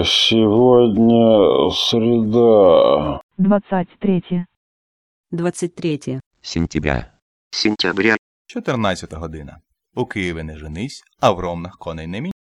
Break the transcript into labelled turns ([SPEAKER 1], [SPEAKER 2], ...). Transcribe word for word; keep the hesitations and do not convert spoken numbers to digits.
[SPEAKER 1] Сегодня среда.
[SPEAKER 2] двадцать третє.
[SPEAKER 3] двадцять третє
[SPEAKER 4] сентября.
[SPEAKER 5] Сентября.
[SPEAKER 6] чотирнадцята година. У Києві не женись, а в Ромнах коней не мінь.